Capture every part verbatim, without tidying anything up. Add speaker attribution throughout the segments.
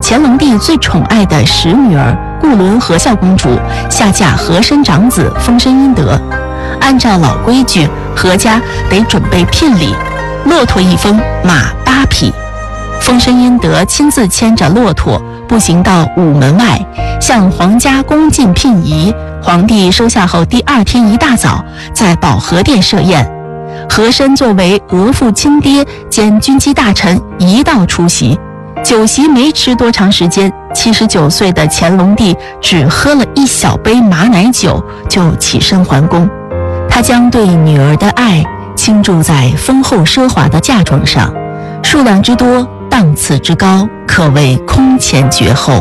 Speaker 1: 乾隆帝最宠爱的十女儿固伦和孝公主下嫁和珅长子丰绅殷德。按照老规矩，何家得准备聘礼，骆驼一峰，马八匹。丰绅殷德亲自牵着骆驼步行到午门外，向皇家恭进聘仪。皇帝收下后，第二天一大早在保和殿设宴。和珅作为额驸亲爹兼军机大臣一道出席。酒席没吃多长时间，七十九岁的乾隆帝只喝了一小杯马奶酒就起身还宫。他将对女儿的爱倾注在丰厚奢华的嫁妆上，数量之多，档次之高，可谓空前绝后。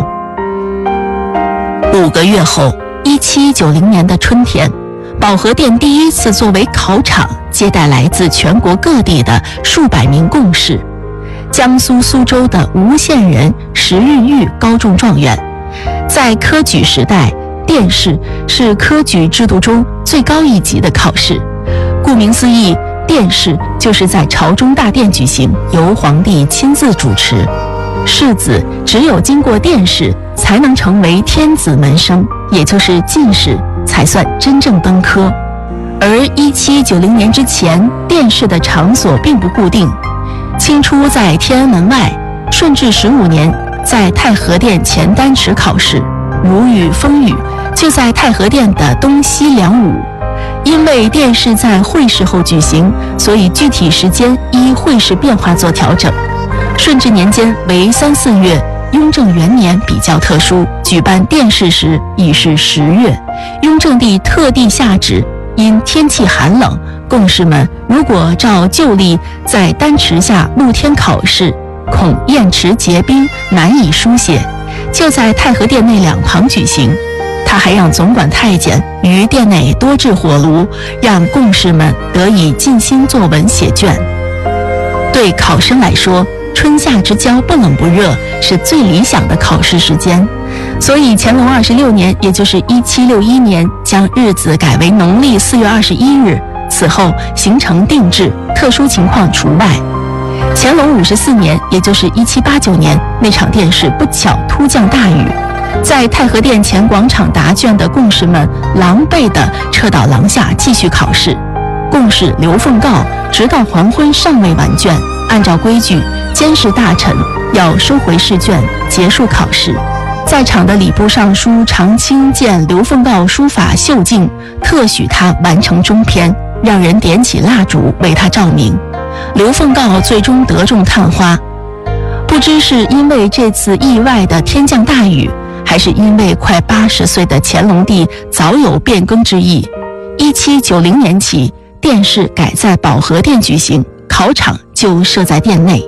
Speaker 1: 五个月后，一七九零年的春天，保和殿第一次作为考场接待来自全国各地的数百名贡士。江苏苏州的吴县人石日玉高中状元。在科举时代，殿试是科举制度中最高一级的考试。顾名思义，殿试就是在朝中大殿举行，由皇帝亲自主持。士子只有经过殿试，才能成为天子门生，也就是进士，才算真正登科。而一七九零年之前，殿试的场所并不固定。清初在天安门外，顺治十五年在太和殿前丹池考试，如遇风雨，就在太和殿的东西两午。因为殿试在会试后举行，所以具体时间依会试变化做调整。顺治年间为三四月，雍正元年比较特殊，举办殿试时已是十月。雍正帝特地下旨，因天气寒冷，贡士们如果照旧例在丹池下露天考试，恐砚池结冰，难以书写，就在太和殿内两旁举行。他还让总管太监于殿内多置火炉，让贡士们得以静心作文写卷。对考生来说，春夏之交不冷不热是最理想的考试时间，所以乾隆二十六年，也就是一七六一年，将日子改为农历四月二十一日。此后形成定制，特殊情况除外。乾隆五十四年，也就是一七八九年，那场殿试不巧突降大雨，在太和殿前广场答卷的贡士们狼狈地撤到廊下继续考试。贡士刘凤告直到黄昏尚未完卷，按照规矩，监视大臣要收回试卷，结束考试。在场的礼部尚书常清见刘凤告书法秀静，特许他完成中篇，让人点起蜡烛为他照明。刘凤告最终得中探花，不知是因为这次意外的天降大雨，还是因为快八十岁的乾隆帝早有变更之意。一七九零年起，殿试改在保和殿举行，考场就设在殿内。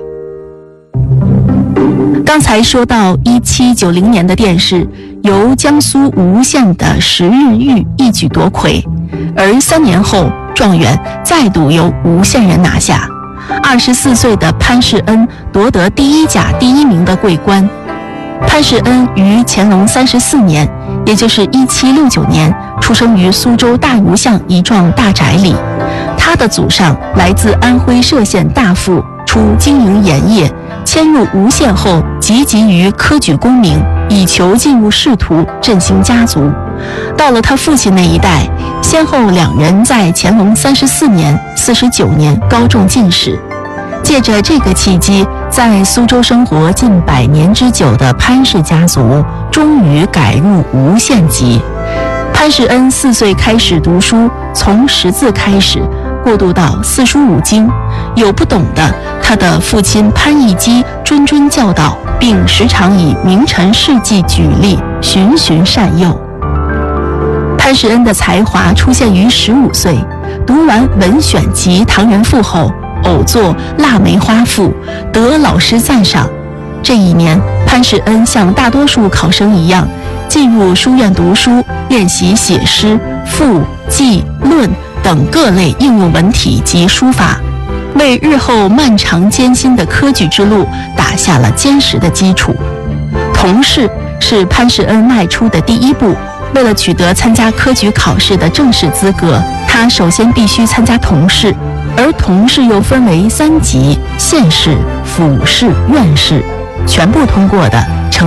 Speaker 1: 刚才说到一七九零年的殿试由江苏吴县的石日玉一举夺魁，而三年后状元再度由吴县人拿下。二十四岁的潘世恩夺得第一甲第一名的桂冠。潘世恩于乾隆三十四年，也就是一七六九年，出生于苏州大吴巷一幢大宅里。他的祖上来自安徽歙县大富，初经营盐业，迁入吴县后积极于科举功名，以求进入仕途，振兴家族。到了他父亲那一代，先后两人在乾隆三十四年、四十九年高中进士。借着这个契机，在苏州生活近百年之久的潘氏家族终于改入吴县籍。潘世恩四岁开始读书，从识字开始，过渡到四书五经。有不懂的，他的父亲潘义基谆谆教导，并时常以名臣事迹举例，循循善诱。潘世恩的才华出现于十五岁，读完文选集《唐人赋》后，偶作《腊梅花赋》，得老师赞赏。这一年，潘世恩像大多数考生一样，进入书院读书，练习写诗、赋、记、论等各类应用文体及书法，为日后漫长艰辛的科举之路打下了坚实的基础。童试是潘世恩迈出的第一步。为了取得参加科举考试的正式资格，他首先必须参加童试，而童试又分为三级：县试、府试、院试，全部通过的